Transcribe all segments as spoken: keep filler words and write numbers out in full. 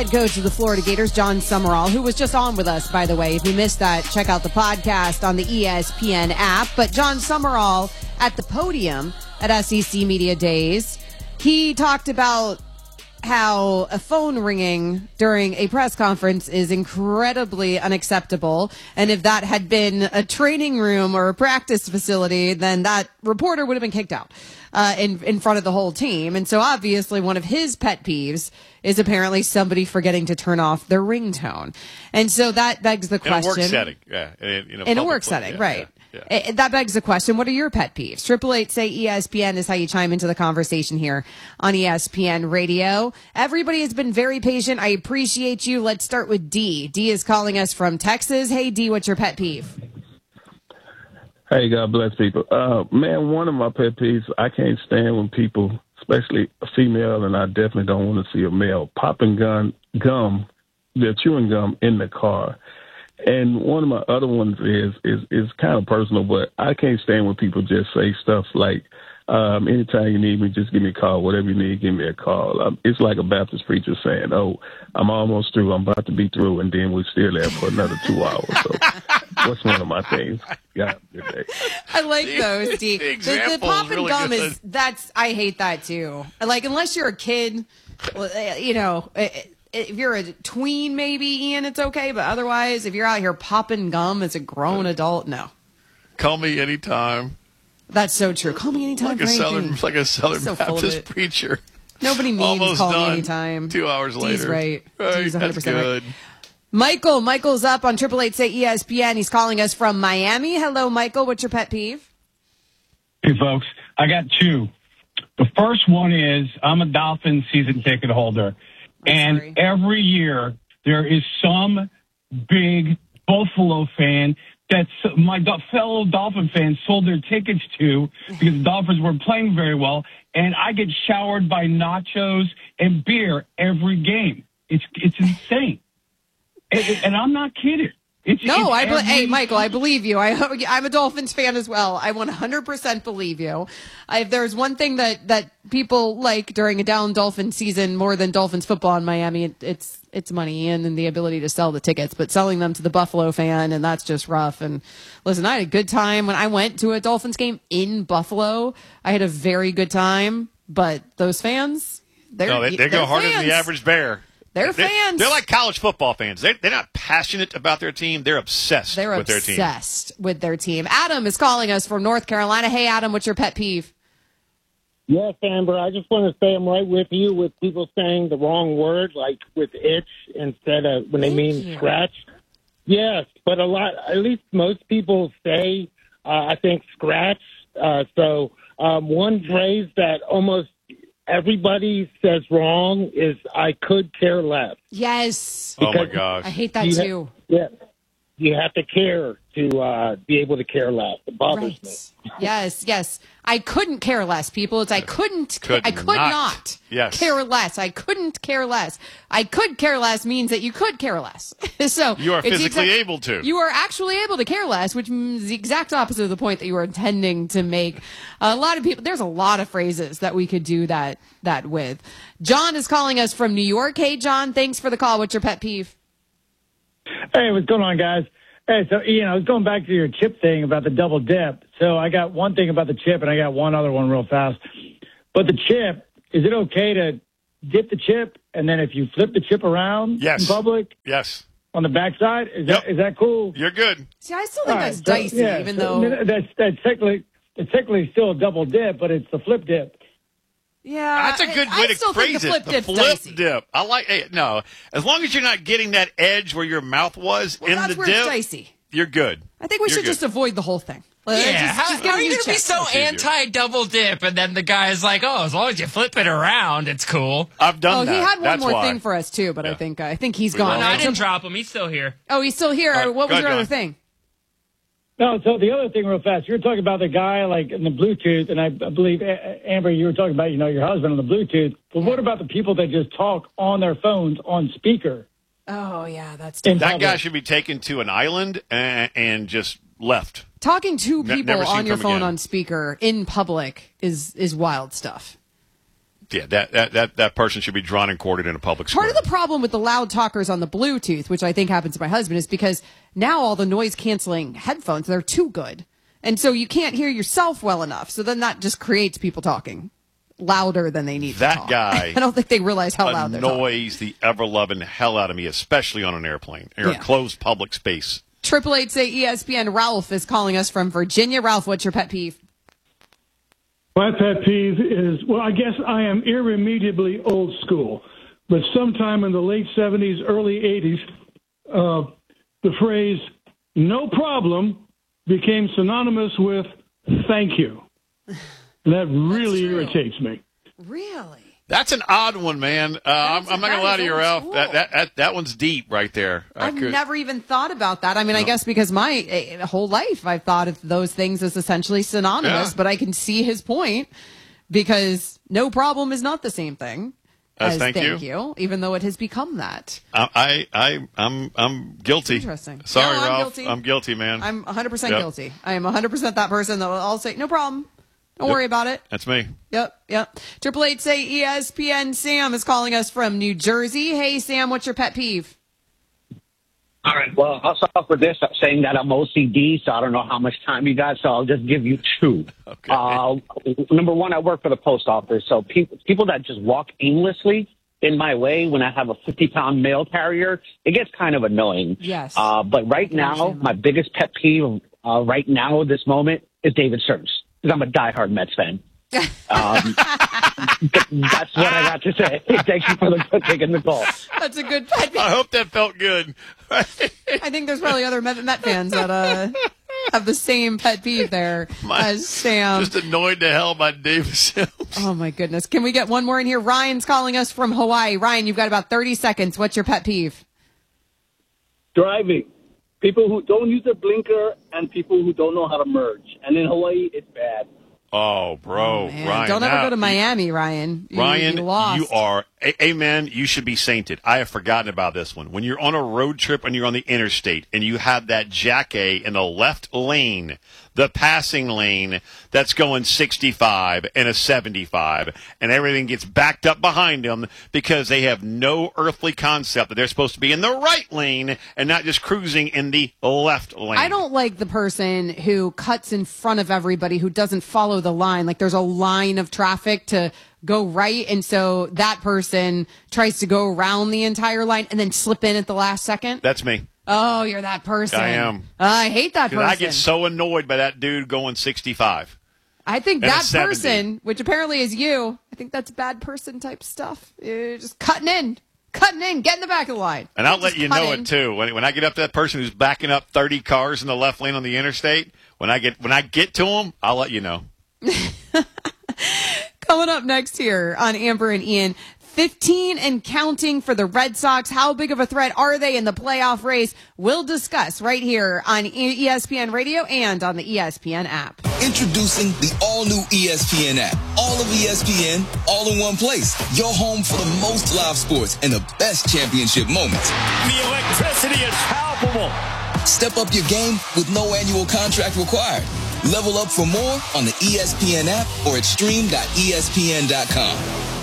Head coach of the Florida Gators, John Summerall, who was just on with us, by the way. If you missed that, check out the podcast on the E S P N app. But John Summerall at the podium at S E C Media Days, he talked about how a phone ringing during a press conference is incredibly unacceptable. And if that had been a training room or a practice facility, then that reporter would have been kicked out uh, in, in front of the whole team. And so obviously one of his pet peeves is apparently somebody forgetting to turn off their ringtone. And so that begs the question. In a work setting, yeah. In, in a, in a work setting, yeah, right. Yeah, yeah. It, that begs the question, what are your pet peeves? Triple eight say E S P N is how you chime into the conversation here on E S P N Radio. Everybody has been very patient. I appreciate you. Let's start with D. D is calling us from Texas. Hey, D, what's your pet peeve? Hey, God bless people. Uh, man, one of my pet peeves, I can't stand when people, especially a female, and I definitely don't want to see a male, popping gun, gum, they're chewing gum in the car. And one of my other ones is, is, is kind of personal, but I can't stand when people just say stuff like, um, anytime you need me, just give me a call. Whatever you need, give me a call. Um, it's like a Baptist preacher saying, oh, I'm almost through. I'm about to be through. And then we're still there for another two hours. So what's one of my things? Yeah, good day. I like those, D. The, the, the pop and really gum good. is, that's, I hate that too. Like, unless you're a kid, you know, it, if you're a tween, maybe, Ian, it's okay. But otherwise, if you're out here popping gum as a grown adult, no. Call me anytime. That's so true. Call me anytime. Like a Southern, like a Southern So Baptist preacher. Nobody means Almost call done. me anytime. Two hours later. He's right. Right, He's one hundred percent that's good. right. Michael. Michael's up on Triple Eight Say E S P N. He's calling us from Miami. Hello, Michael. What's your pet peeve? Hey, folks. I got two. The first one is I'm a Dolphins season ticket holder. I'm and sorry. every year there is some big Buffalo fan that my do- fellow Dolphin fans sold their tickets to because the Dolphins weren't playing very well. And I get showered by nachos and beer every game. It's it's insane. and, and I'm not kidding. It's, No, it's I be- every- hey Michael, I believe you. I I'm a Dolphins fan as well. I one hundred percent believe you. I, if there's one thing that, that people like during a down Dolphin season more than Dolphins football in Miami, it, it's it's money and, and the ability to sell the tickets. But selling them to the Buffalo fan, and that's just rough. And listen, I had a good time when I went to a Dolphins game in Buffalo. I had a very good time. But those fans, they're No, they, they go they're harder fans. than the average bear. They're They're, fans. they're like college football fans. They're, they're not passionate about their team. They're obsessed They're with their team. obsessed with their team. Adam is calling us from North Carolina. Hey, Adam, what's your pet peeve? Yes, Amber, I just want to say I'm right with you with people saying the wrong word, like with itch instead of when they Thank mean you. scratch. Yes, but a lot, at least most people say, uh, I think, scratch. Uh, so um, one phrase that almost everybody says wrong is I could care less. Yes. Oh, my Because- gosh. I hate that You ha- too. Yeah. You have to care to uh, be able to care less. It bothers me. Right. Yes, yes. I couldn't care less, people. It's I couldn't Could I could not. not, Yes. care less. I couldn't care less. I could care less means that you could care less. So You are it's the physically exact- able to. You are actually able to care less, which means the exact opposite of the point that you were intending to make. A lot of people, there's a lot of phrases that we could do that that with. John is calling us from New York. Hey, John, thanks for the call. What's your pet peeve? Hey, what's going on, guys? Hey, so, Ian, I was going back to your chip thing about the double dip. So I got one thing about the chip, and I got one other one real fast. But the chip, is it okay to dip the chip, and then if you flip the chip around Yes. in public Yes. on the backside, is Yep. that is that cool? You're good. See, I still think All that's right, so- dicey, yeah, even so, though. I mean, that's that's technically it's technically still a double dip, but it's the flip dip. Yeah, That's a good I, way I to still phrase think the it. flip The dip's flip dicey. dip. I like hey, no. As long as you're not getting that edge where your mouth was Well, in that's the where dip, it's dicey. you're good. I think we You're should good. just avoid the whole thing. Like, Yeah, just- how, just get how a are you new going to be check. so easier. anti-double dip? And then the guy's like, oh, as long as you flip it around, it's cool. I've done Oh, that. he had one That's more why. thing for us too, but I Yeah. think I think he's We gone. Oh, no, I lost didn't drop him. He's still here. Oh, he's still here. All right, What go was ahead, your other John. thing? No, so the other thing real fast, you were talking about the guy like in the Bluetooth, and I, I believe, A- Amber, you were talking about, you know, your husband on the Bluetooth. But what about the people that just talk on their phones on speaker? Oh yeah, that's In That guy public? should be taken to an island and, and just left. talking to Ne- people never seen on your from phone again. on speaker in public is is wild stuff. Yeah, that, that, that, that person should be drawn and quartered in a public square. Part of the problem with the loud talkers on the Bluetooth, which I think happens to my husband, is because now all the noise canceling headphones, they're too good. And so you can't hear yourself well enough. So then that just creates people talking louder than they need that to talk. guy I don't think they realize how loud they're talking. Annoys the ever-loving hell out of me, especially on an airplane or Yeah. a closed public space. Triple eight say E S P N. Ralph is calling us from Virginia. Ralph, what's your pet peeve? My pet peeve is, well, I guess I am irremediably old school, but sometime in the late seventies, early eighties, uh, the phrase "no problem" became synonymous with "thank you." And that really irritates me. Really? That's an odd one, man. Uh, I'm, I'm not going to lie to you, Ralph. That, that, that, that one's deep right there. I I've could- never even thought about that. I mean, No. I guess because my uh, whole life I've thought of those things as essentially synonymous, Yeah. but I can see his point because no problem is not the same thing As as thank you? you, even though it has become that. I, I, I, I'm, I'm guilty. Interesting. Sorry, No, I'm Ralph. guilty. I'm guilty, man. I'm one hundred percent Yep. guilty. I am one hundred percent that person that will all say, no problem. Don't Yep. worry about it. That's me. Yep, yep. Triple eight say E S P N. Sam is calling us from New Jersey. Hey, Sam, what's your pet peeve? All right. Well, I'll start off with this, saying that I'm O C D, so I don't know how much time you got, so I'll just give you two. Okay. Uh, number one, I work for the post office, so people people that just walk aimlessly in my way when I have a fifty-pound mail carrier, it gets kind of annoying. Yes. Uh, but right can now, understand that. my biggest pet peeve uh, right now, this moment, is David Stearns, because I'm a diehard Mets fan. Um, that's what I got to say. Thank you for the, taking the call. That's a good pet peeve. I hope that felt good. I think there's probably other Met, Met fans that uh, have the same pet peeve there My- as Sam. Just annoyed to hell by David Sims. Oh, my goodness. Can we get one more in here? Ryan's calling us from Hawaii. Ryan, you've got about thirty seconds. What's your pet peeve? Driving. People who don't use their blinker and people who don't know how to merge. And in Hawaii, it's bad. Oh, bro, Man, Ryan. don't ever now- go to Miami, Ryan. You, Ryan, you, lost. you are, a- amen, you should be sainted. I have forgotten about this one. When you're on a road trip and you're on the interstate and you have that jackie in the left lane, the passing lane that's going sixty-five and a seventy-five, and everything gets backed up behind them because they have no earthly concept that they're supposed to be in the right lane and not just cruising in the left lane. I don't like the person who cuts in front of everybody who doesn't follow the line. Like there's a line of traffic to go right, and so that person tries to go around the entire line and then slip in at the last second. That's me. Oh, you're that person. I am. I hate that 'Cause person. I get so annoyed by that dude going sixty-five. I think and a that seventy. person, which apparently is you, I think that's bad person type stuff. You're just cutting in, cutting in, get in the back of the line. And I'll Just let you cut know in. it too. When when I get up to that person who's backing up thirty cars in the left lane on the interstate, when I get when I get to them, I'll let you know. Coming up next here on Amber and Ian, fifteen and counting for the Red Sox. How big of a threat are they in the playoff race? We'll discuss right here on E S P N Radio and on the E S P N app. Introducing the all-new E S P N app. All of E S P N, all in one place. Your home for the most live sports and the best championship moments. The electricity is palpable. Step up your game with no annual contract required. Level up for more on the E S P N app or at stream dot E S P N dot com.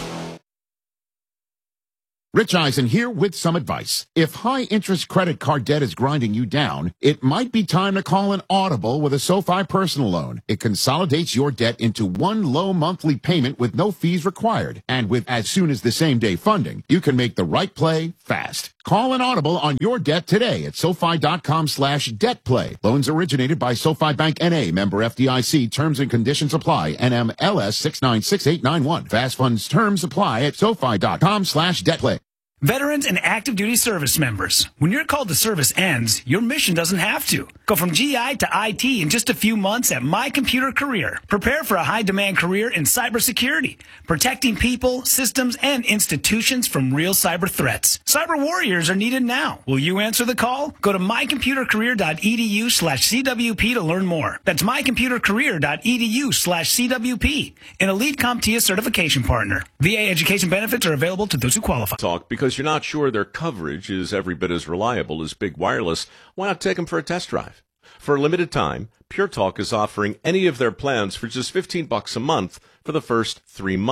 Rich Eisen here with some advice. If high-interest credit card debt is grinding you down, it might be time to call an Audible with a SoFi personal loan. It consolidates your debt into one low monthly payment with no fees required. And with as soon as the same day funding, you can make the right play fast. Call an Audible on your debt today at SoFi.com slash debt play. Loans originated by SoFi Bank N A, member F D I C. Terms and conditions apply. N M L S six nine six eight nine one. Fast funds terms apply at SoFi.com slash debt play. Veterans and active duty service members, when your call to service ends, your mission doesn't have to. Go from G I to I T in just a few months at My Computer Career. Prepare for a high-demand career in cybersecurity, protecting people, systems, and institutions from real cyber threats. Cyber warriors are needed now. Will you answer the call? Go to mycomputercareer.edu slash CWP to learn more. That's mycomputercareer.edu slash CWP, an Elite CompTIA certification partner. V A education benefits are available to those who qualify. Talk because you're not sure their coverage is every bit as reliable as Big Wireless. Why not take them for a test drive? For a limited time, Pure Talk is offering any of their plans for just fifteen bucks a month for the first three months.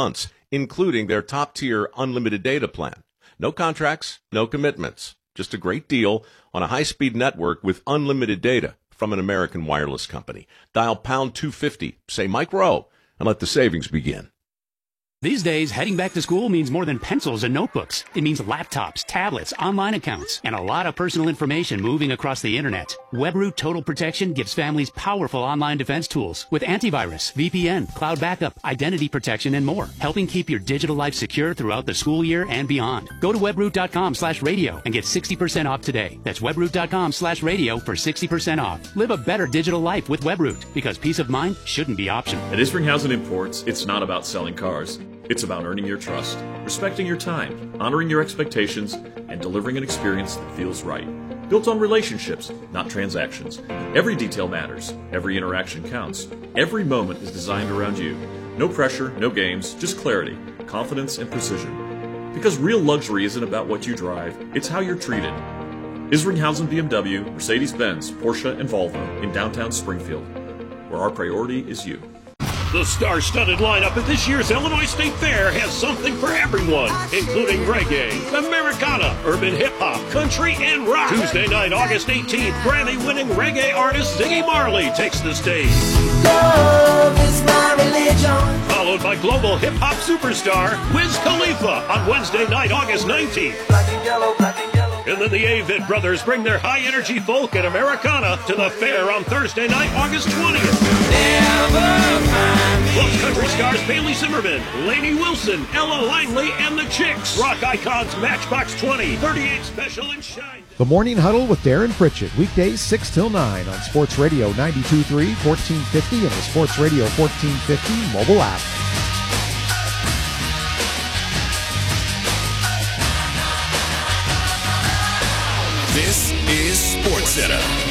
including their top-tier unlimited data plan. No contracts, no commitments. Just a great deal on a high-speed network with unlimited data from an American wireless company. Dial pound two fifty, say Mike Rowe, and let the savings begin. These days, heading back to school means more than pencils and notebooks. It means laptops, tablets, online accounts, and a lot of personal information moving across the internet. WebRoot Total Protection gives families powerful online defense tools with antivirus, V P N, cloud backup, identity protection, and more, helping keep your digital life secure throughout the school year and beyond. Go to webroot.com slash radio and get sixty percent off today. That's webroot.com slash radio for sixty percent off. Live a better digital life with WebRoot, because peace of mind shouldn't be optional. At Isringhausen Imports, it's not about selling cars. It's about earning your trust, respecting your time, honoring your expectations, and delivering an experience that feels right. Built on relationships, not transactions. Every detail matters. Every interaction counts. Every moment is designed around you. No pressure, no games, just clarity, confidence, and precision. Because real luxury isn't about what you drive, it's how you're treated. Isringhausen B M W, Mercedes-Benz, Porsche, and Volvo in downtown Springfield, where our priority is you. The star-studded lineup at this year's Illinois State Fair has something for everyone, including reggae, Americana, urban hip-hop, country, and rock. Tuesday night, August eighteenth, Grammy-winning reggae artist Ziggy Marley takes the stage. Love is my religion. Followed by global hip-hop superstar Wiz Khalifa on Wednesday night, August nineteenth. Black and yellow, black and yellow. And then the Avett Brothers bring their high-energy folk and Americana to the fair on Thursday night, August twentieth. Plus country stars Bailey Zimmerman, Lainey Wilson, Ella Langley, and the Chicks. Rock icons Matchbox twenty, thirty-eight Special, and Shine. The Morning Huddle with Darren Pritchett, weekdays six till nine on Sports Radio ninety-two point three, fourteen fifty, and the Sports Radio fourteen fifty mobile app. This is SportsCenter.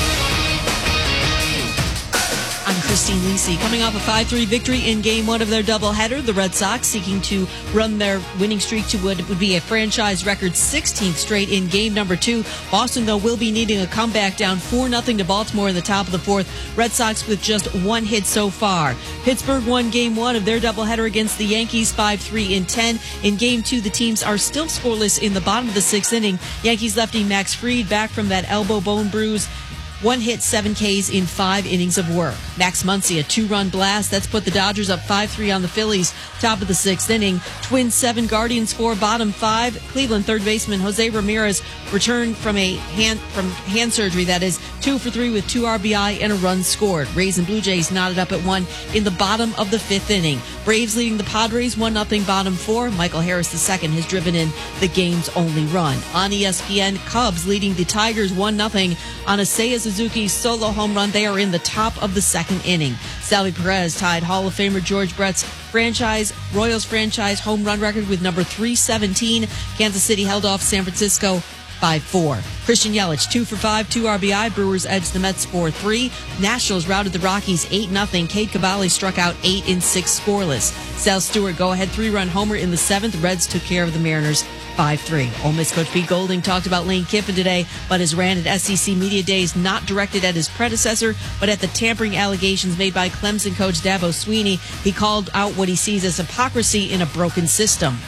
I'm Christine Lisi. Coming off a five three victory in game one of their doubleheader, the Red Sox seeking to run their winning streak to what would be a franchise record sixteenth straight in game number two. Boston, though, will be needing a comeback down four nothing to Baltimore in the top of the fourth. Red Sox with just one hit so far. Pittsburgh won game one of their doubleheader against the Yankees five three in ten. In game two, the teams are still scoreless in the bottom of the sixth inning. Yankees lefty Max Fried back from that elbow bone bruise. One hit, seven Ks in five innings of work. Max Muncy, a two-run blast. That's put the Dodgers up five three on the Phillies. Top of the sixth inning. Twins seven, Guardians four, bottom five. Cleveland third baseman Jose Ramirez returned from a hand from hand surgery. That is two for three with two R B I and a run scored. Rays and Blue Jays knotted up at one in the bottom of the fifth inning. Braves leading the Padres one nothing, bottom four. Michael Harris the second has driven in the game's only run. On E S P N, Cubs leading the Tigers one nothing on a Seiya Suzuki solo home run. They are in the top of the second inning. Salvi Perez tied Hall of Famer George Brett's franchise Royals franchise home run record with number three seventeen. Kansas City held off San Francisco five four. Christian Yelich, two for five, two R B I. Brewers edged the Mets four three. Nationals routed the Rockies eight nothing. Cade Cavalli struck out eight in six scoreless. Sal Stewart go-ahead three-run homer in the seventh. Reds took care of the Mariners five three. Ole Miss coach Pete Golding talked about Lane Kiffin today, but his rant at S E C Media Days not directed at his predecessor, but at the tampering allegations made by Clemson coach Dabo Swinney. He called out what he sees as hypocrisy in a broken system.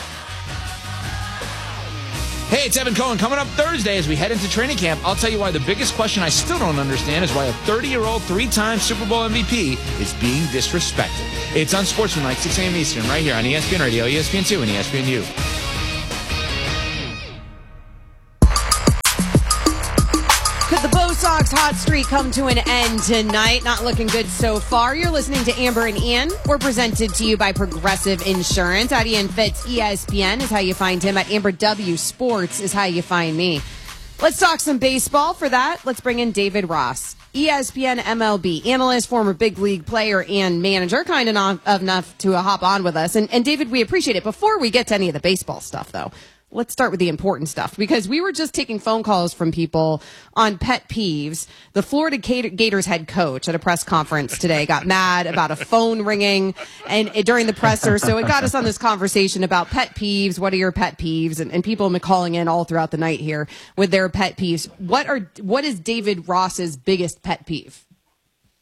Hey, it's Evan Cohen. Coming up Thursday as we head into training camp, I'll tell you why the biggest question I still don't understand is why a thirty-year-old, three-time Super Bowl M V P is being disrespected. It's Unsportsmanlike, six a.m. Eastern, right here on E S P N Radio, E S P N two, and E S P N U. Could the Bo Sox hot streak come to an end tonight? Not looking good so far. You're listening to Amber and Ian. We're presented to you by Progressive Insurance. At Ian Fitz, E S P N is how you find him. At Amber W Sports is how you find me. Let's talk some baseball. For that, let's bring in David Ross, E S P N M L B analyst, former big league player and manager, kind enough, enough to uh, hop on with us. And, and David, we appreciate it. Before we get to any of the baseball stuff, though, let's start with the important stuff, because we were just taking phone calls from people on pet peeves. The Florida Gators head coach at a press conference today got mad about a phone ringing and during the presser. So it got us on this conversation about pet peeves. What are your pet peeves? And, and people have been calling in all throughout the night here with their pet peeves. What are, what is David Ross's biggest pet peeve?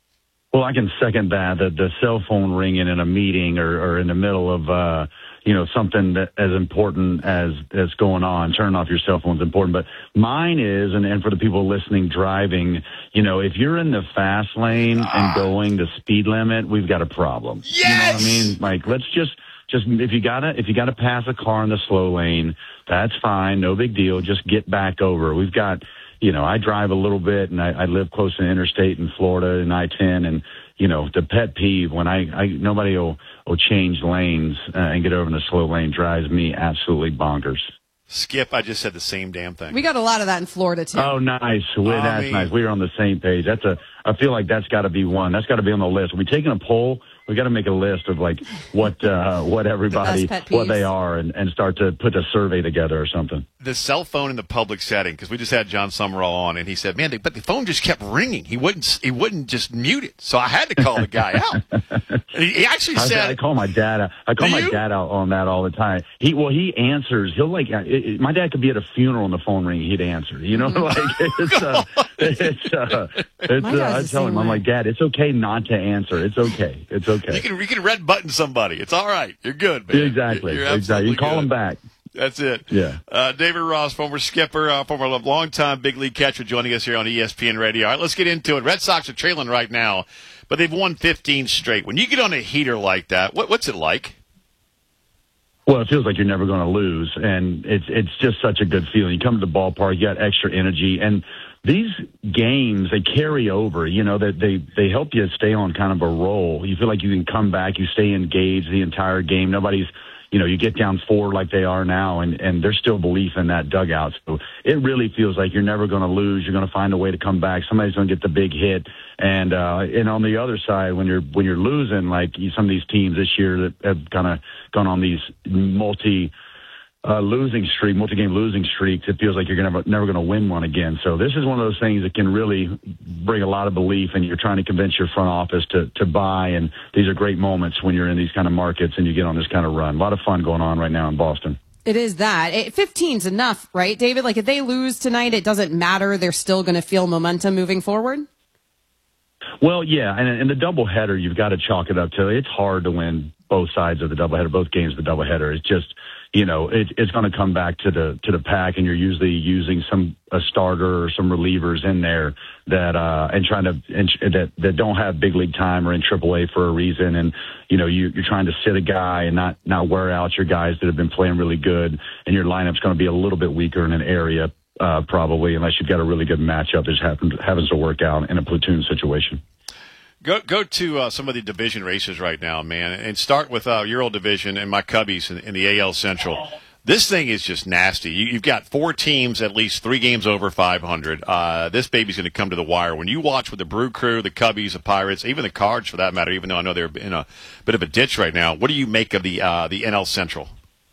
Well, I can second that. The, the cell phone ringing in a meeting or, or in the middle of, uh, you know, something that as important as as going on. Turning off your cell phone is important. But mine is, and, and for the people listening driving, you know, if you're in the fast lane ah. and going the speed limit, we've got a problem. Yes! You know what I mean? Like, let's just, just if you gotta if you gotta pass a car in the slow lane, that's fine, no big deal. Just get back over. We've got, you know, I drive a little bit, and I, I live close to the interstate in Florida and I ten, and you know, the pet peeve when I, I nobody will, will change lanes uh, and get over in the slow lane drives me absolutely bonkers. Skip, I just said the same damn thing. We got a lot of that in Florida too. Oh, nice. Well, I that's mean, nice. We are on the same page. That's a. I feel like that's got to be one. That's got to be on the list. Are we taking a poll? We got to make a list of like what uh, what everybody what they are and, and start to put a survey together or something. The cell phone in the public setting, because we just had John Summerall on, and he said, "Man, they, but the phone just kept ringing. He wouldn't he wouldn't just mute it, so I had to call the guy out." he, he actually I, said, "I call my dad. Out. I call Do my you? dad out on that all the time. He well, he answers. He'll like it, it, my dad could be at a funeral and the phone ring. He'd answer. You know, like it's uh, it's uh, it's. Uh, I tell him, I'm like, Dad, it's okay not to answer. It's okay. It's okay. You can you can red button somebody. It's all right. You're good, man. Exactly. You're, you're exactly. You call good. him back. That's it. Yeah. Uh, David Ross, former skipper, uh, former longtime big league catcher, joining us here on E S P N Radio. All right, let's get into it. Red Sox are trailing right now, but they've won fifteen straight. When you get on a heater like that, what, what's it like? Well, it feels like you're never going to lose, and it's it's just such a good feeling. You come to the ballpark, you got extra energy, and these games, they carry over, you know, that they, they help you stay on kind of a roll. You feel like you can come back, you stay engaged the entire game. Nobody's, you know, you get down four like they are now, and, and there's still belief in that dugout. So it really feels like you're never going to lose. You're going to find a way to come back. Somebody's going to get the big hit. And, uh, and on the other side, when you're, when you're losing, like some of these teams this year that have kind of gone on these multi, Uh, losing streak, multi-game losing streaks, it feels like you're gonna, never going to win one again. So this is one of those things that can really bring a lot of belief, and you're trying to convince your front office to, to buy. And these are great moments when you're in these kind of markets and you get on this kind of run. A lot of fun going on right now in Boston. It is that. It, fifteen's enough, right, David? Like if they lose tonight, it doesn't matter. They're still going to feel momentum moving forward? Well, yeah, and, and the doubleheader, you've got to chalk it up to. It's hard to win both sides of the doubleheader, both games of the doubleheader. It's just, you know, it, it's going to come back to the to the pack, and you're usually using some a starter or some relievers in there that uh, and trying to and, that that don't have big league time or in triple A for a reason, and you know you, you're trying to sit a guy and not not wear out your guys that have been playing really good, and your lineup's going to be a little bit weaker in an area uh, probably unless you've got a really good matchup that just happens happens to work out in a platoon situation. Go go to uh, some of the division races right now, man, and start with uh, your old division and my Cubbies in, in the A L Central. This thing is just nasty. You, you've got four teams, at least three games over five hundred. Uh, this baby's going to come to the wire. When you watch with the Brew Crew, the Cubbies, the Pirates, even the Cards for that matter, even though I know they're in a bit of a ditch right now, what do you make of the uh, the N L Central?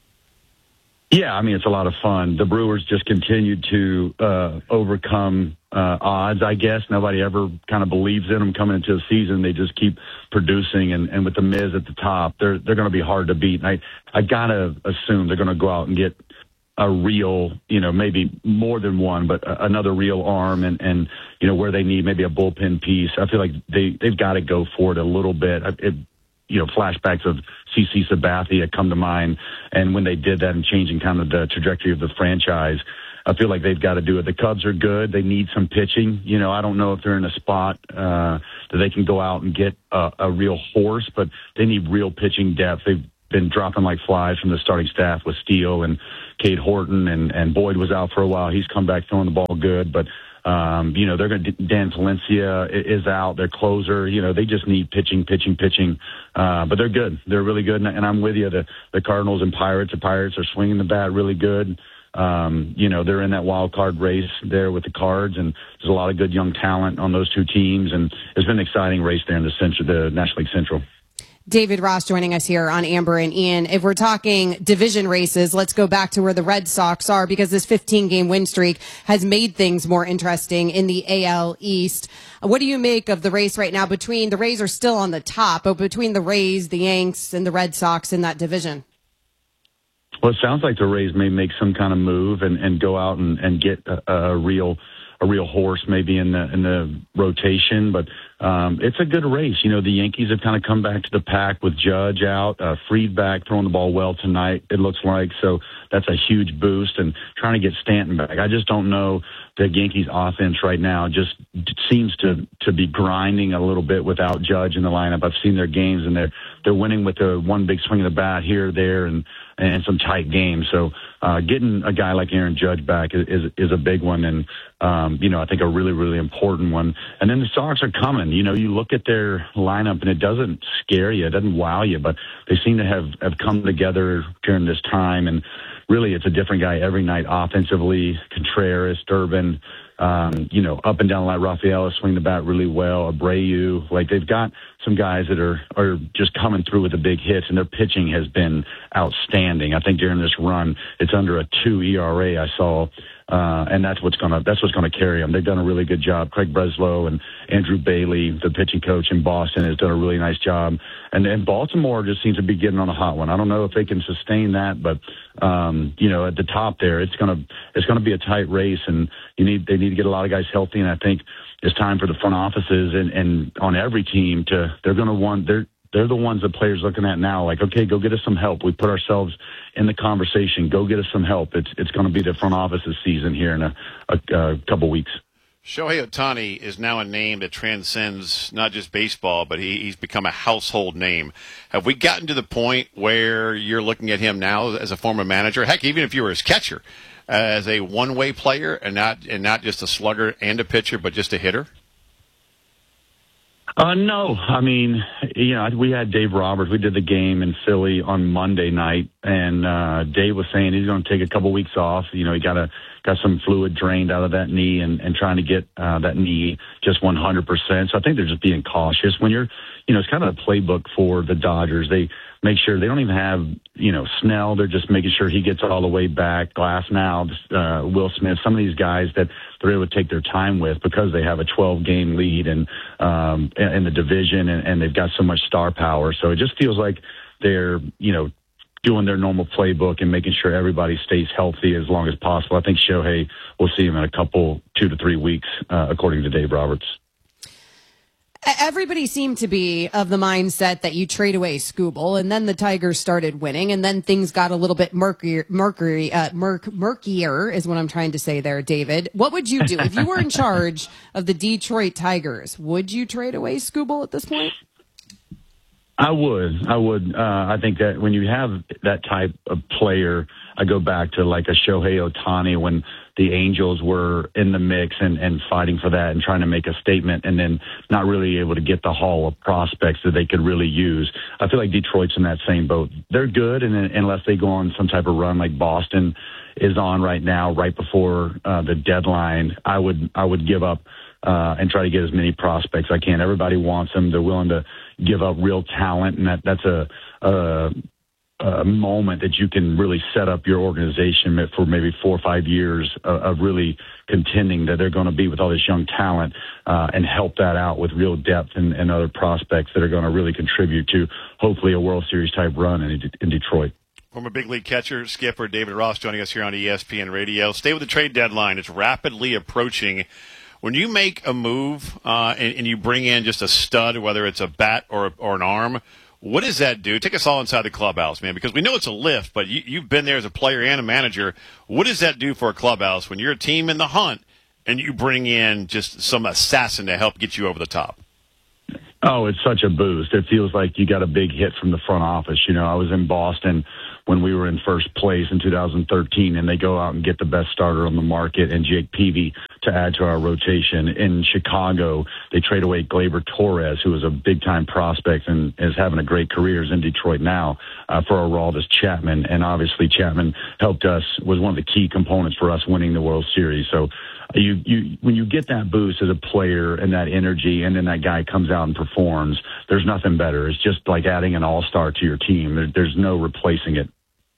Yeah, I mean, it's a lot of fun. The Brewers just continued to uh, overcome uh, odds, I guess. Nobody ever kind of believes in them coming into the season. They just keep producing, and, and with the Miz at the top, they're they're going to be hard to beat. And I, I got to assume they're going to go out and get a real, you know, maybe more than one, but another real arm, and, and you know, where they need maybe a bullpen piece. I feel like they, they've got to go for it a little bit. It, you know, flashbacks of C C Sabathia come to mind. And when they did that and changing kind of the trajectory of the franchise, I feel like they've got to do it. The Cubs are good. They need some pitching. You know, I don't know if they're in a spot uh, that they can go out and get a, a real horse, but they need real pitching depth. They've been dropping like flies from the starting staff with Steele and Cade Horton, and, and Boyd was out for a while. He's come back throwing the ball good, but Um, you know, they're going to, Dan Valencia is out, their closer, you know, they just need pitching, pitching, pitching. Uh, but they're good. They're really good. And, and I'm with you. The, the Cardinals and Pirates, the Pirates are swinging the bat really good. Um, you know, they're in that wild card race there with the Cards, and there's a lot of good young talent on those two teams. And it's been an exciting race there in the Central, the National League Central. David Ross joining us here on Amber and Ian. If we're talking division races, let's go back to where the Red Sox are, because this fifteen-game win streak has made things more interesting in the A L East. What do you make of the race right now between the Rays are still on the top, but between the Rays, the Yanks, and the Red Sox in that division? Well, it sounds like the Rays may make some kind of move and, and go out and, and get a, a real a real horse maybe in the in the rotation, but um, it's a good race. You know, the Yankees have kind of come back to the pack with Judge out, uh, Fried back, throwing the ball well tonight, it looks like. So that's a huge boost, and trying to get Stanton back. I just don't know. The Yankees offense right now just seems to to be grinding a little bit without Judge in the lineup. I've seen their games, and they're they're winning with the one big swing of the bat here, there, and and some tight games. So uh, getting a guy like Aaron Judge back is is, is a big one, and um, you know, I think a really really important one. And then the Sox are coming. You know, you look at their lineup, and it doesn't scare you, it doesn't wow you, but they seem to have have come together during this time. And really, it's a different guy every night offensively. Contreras, Durbin, um, you know, up and down the line. Rafael swing the bat really well. Abreu, like they've got some guys that are are just coming through with the big hits, and their pitching has been outstanding. I think during this run, it's under a two E R A. I saw. Uh, and that's what's gonna that's what's gonna carry them. They've done a really good job. Craig Breslow and Andrew Bailey, the pitching coach in Boston, has done a really nice job. And then Baltimore just seems to be getting on a hot one. I don't know if they can sustain that, but um, you know, at the top there, it's gonna it's gonna be a tight race, and you need they need to get a lot of guys healthy. And I think it's time for the front offices and, and on every team to they're gonna want they're They're the ones that players looking at now, like, okay, go get us some help. We put ourselves in the conversation. Go get us some help. It's it's going to be the front office's season here in a, a, a couple weeks. Shohei Ohtani is now a name that transcends not just baseball, but he, he's become a household name. Have we gotten to the point where you're looking at him now as a former manager? Heck, even if you were his catcher, as a one-way player and not and not just a slugger and a pitcher, but just a hitter? Uh, no, I mean, you know, we had Dave Roberts. We did the game in Philly on Monday night, and uh, Dave was saying he's going to take a couple weeks off. You know, he got a got some fluid drained out of that knee, and, and trying to get uh, that knee just one hundred percent. So I think they're just being cautious. When you're, you know, it's kind of a playbook for the Dodgers. They make sure they don't even have, you know, Snell. They're just making sure he gets all the way back. Glass now, uh, Will Smith, some of these guys that they're able to take their time with because they have a twelve-game lead and um, in the division, and, and they've got so much star power. So it just feels like they're, you know, doing their normal playbook and making sure everybody stays healthy as long as possible. I think Shohei, we'll see him in a couple, two to three weeks, uh, according to Dave Roberts. Everybody seemed to be of the mindset that you trade away Skubal, and then the Tigers started winning, and then things got a little bit murkier, mercury, uh, murk, murkier is what I'm trying to say there, David. What would you do if you were in charge of the Detroit Tigers? Would you trade away Skubal at this point? I would. I would. Uh, I think that when you have that type of player, I go back to like a Shohei Ohtani when the Angels were in the mix and, and fighting for that and trying to make a statement, and then not really able to get the haul of prospects that they could really use. I feel like Detroit's in that same boat. They're good, and unless they go on some type of run like Boston is on right now, right before uh, the deadline, I would I would give up uh, and try to get as many prospects I can. Everybody wants them. They're willing to give up real talent, and that that's a, a a moment that you can really set up your organization for maybe four or five years of, of really contending that they're going to be with all this young talent uh, and help that out with real depth and, and other prospects that are going to really contribute to hopefully a World Series type run in, in Detroit. Former big league catcher, skipper David Ross joining us here on E S P N Radio. Stay with the trade deadline. It's rapidly approaching. When you make a move uh, and, and you bring in just a stud, whether it's a bat or or an arm, what does that do? Take us all inside the clubhouse, man, because we know it's a lift, but you, you've been there as a player and a manager. What does that do for a clubhouse when you're a team in the hunt and you bring in just some assassin to help get you over the top? Oh, it's such a boost. It feels like you got a big hit from the front office. You know, I was in Boston when we were in first place in two thousand thirteen, and they go out and get the best starter on the market and Jake Peavy to add to our rotation. In Chicago, they trade away Gleyber Torres, who was a big-time prospect and is having a great career, is in Detroit now, uh, for Aroldis Chapman. And obviously Chapman helped us, was one of the key components for us winning the World Series. So you, you, when you get that boost as a player and that energy, and then that guy comes out and performs, there's nothing better. It's just like adding an all-star to your team. There, there's no replacing it.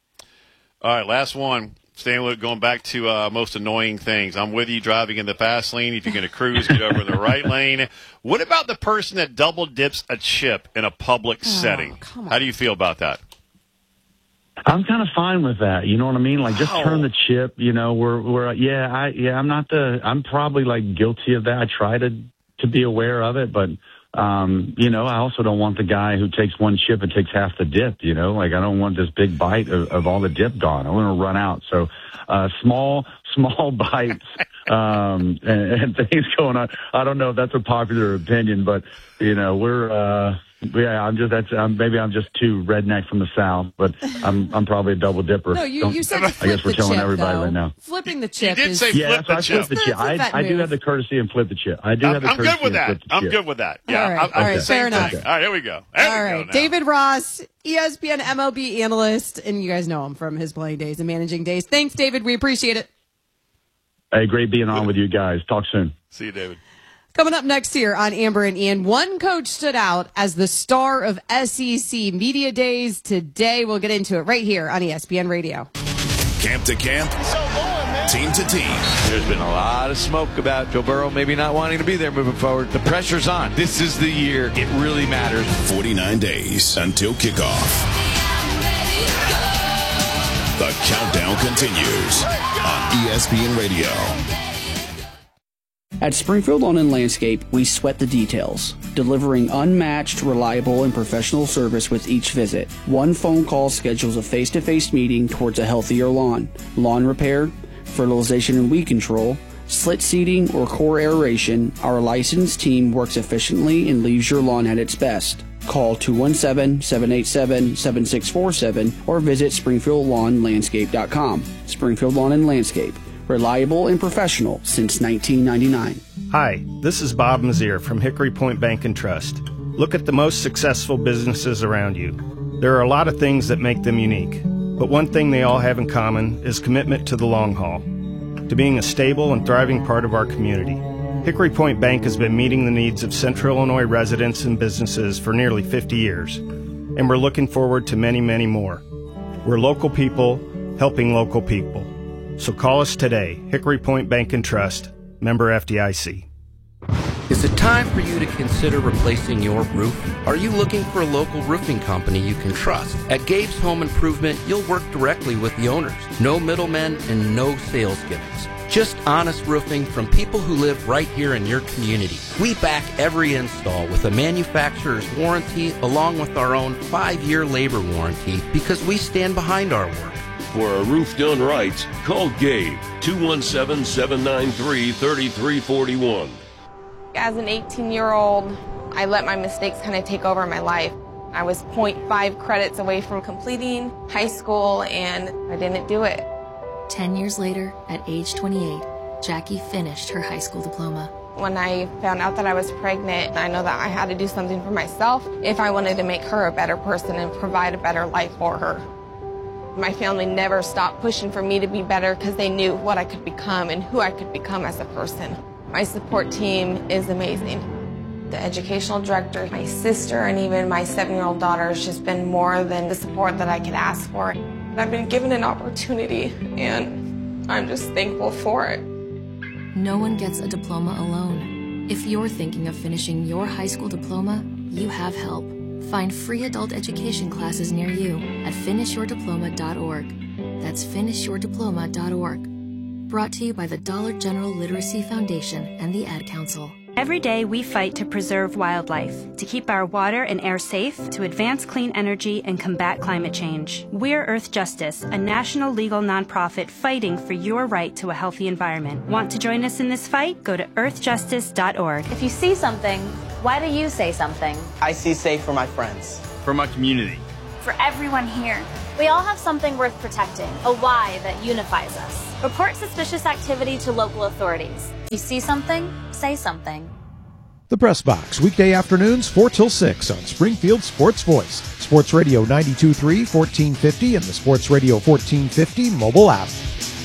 All right, last one. Stanley, going back to uh, most annoying things. I'm with you driving in the fast lane. If you're going to cruise, get over in the right lane. What about the person that double dips a chip in a public oh, setting? How do you feel about that? I'm kind of fine with that. You know what I mean? Like, just wow. turn the chip. You know, we're we're yeah, I yeah, I'm not the. I'm probably like guilty of that. I try to to be aware of it, but um, you know, I also don't want the guy who takes one chip and takes half the dip. You know, like I don't want this big bite of, of all the dip gone. I want to run out. So uh, small, small bites um, and, and things going on. I don't know if that's a popular opinion, but you know, we're. Uh, Yeah, I'm just that's um, maybe I'm just too redneck from the South, but I'm I'm probably a double dipper. No, you, Don't- you said to I flip guess we're the telling chip, everybody though. right now. Flipping the chip did is say Yeah, flip so the I flip chip. the chip. That's a I, vet I do move. have the courtesy and flip the chip. I do I'm, have the I'm courtesy good with and that. flip the I'm chip. good with that. Yeah, All right, I'm, all I'm right, the same fair enough. thing. All right, here we go. There All we right, go now. David Ross, E S P N M L B analyst, and you guys know him from his playing days and managing days. Thanks, David. We appreciate it. Hey, great being on with you guys. Talk soon. See you, David. Coming up next here on Amber and Ian, one coach stood out as the star of S E C Media Days today. We'll get into it right here on E S P N Radio. Camp to camp, team to team. There's been a lot of smoke about Joe Burrow maybe not wanting to be there moving forward. The pressure's on. This is the year. It really matters. forty-nine days until kickoff. The countdown continues on E S P N Radio. At Springfield Lawn and Landscape, we sweat the details, delivering unmatched, reliable, and professional service with each visit. One phone call schedules a face-to-face meeting towards a healthier lawn. Lawn repair, fertilization and weed control, slit seeding, or core aeration, our licensed team works efficiently and leaves your lawn at its best. Call two one seven, seven eight seven, seven six four seven or visit springfield lawn landscape dot com. Springfield Lawn and Landscape. Reliable and professional since nineteen ninety-nine. Hi, this is Bob Mazier from Hickory Point Bank and Trust. Look at the most successful businesses around you. There are a lot of things that make them unique, but one thing they all have in common is commitment to the long haul, to being a stable and thriving part of our community. Hickory Point Bank has been meeting the needs of Central Illinois residents and businesses for nearly fifty years, and we're looking forward to many, many more. We're local people helping local people. So call us today, Hickory Point Bank and Trust, member F D I C. Is it time for you to consider replacing your roof? Are you looking for a local roofing company you can trust? At Gabe's Home Improvement, you'll work directly with the owners. No middlemen and no sales gimmicks. Just honest roofing from people who live right here in your community. We back every install with a manufacturer's warranty along with our own five-year labor warranty because we stand behind our work. For a roof done right, call Gabe, two one seven, seven nine three, three three four one. As an eighteen-year-old, I let my mistakes kind of take over my life. I was zero point five credits away from completing high school, and I didn't do it. Ten years later, at age twenty-eight, Jackie finished her high school diploma. When I found out that I was pregnant, I know that I had to do something for myself if I wanted to make her a better person and provide a better life for her. My family never stopped pushing for me to be better because they knew what I could become and who I could become as a person. My support team is amazing. The educational director, my sister, and even my seven-year-old daughter has just been more than the support that I could ask for. I've been given an opportunity, and I'm just thankful for it. No one gets a diploma alone. If you're thinking of finishing your high school diploma, you have help. Find free adult education classes near you at finish your diploma dot org. That's finish your diploma dot org. Brought to you by the Dollar General Literacy Foundation and the Ad Council. Every day we fight to preserve wildlife, to keep our water and air safe, to advance clean energy and combat climate change. We're Earth Justice, a national legal nonprofit fighting for your right to a healthy environment. Want to join us in this fight? Go to earth justice dot org. If you see something, why do you say something? I see safe for my friends. For my community. For everyone here. We all have something worth protecting, a why that unifies us. Report suspicious activity to local authorities. If you see something, say something. The Press Box, weekday afternoons, four till six on Springfield Sports Voice. Sports Radio ninety-two point three, fourteen fifty, and the Sports Radio fourteen fifty mobile app.